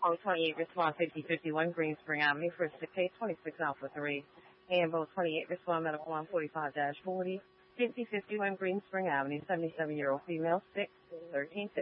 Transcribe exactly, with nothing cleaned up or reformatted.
Code twenty-eight, respond fifty fifty-one Green Spring Avenue, for sick pay twenty-six Alpha three. Ambo twenty-eight, respond medical one forty-five forty, fifty fifty-one Green Spring Avenue, seventy-seven-year-old female, sick, thirteen fifty.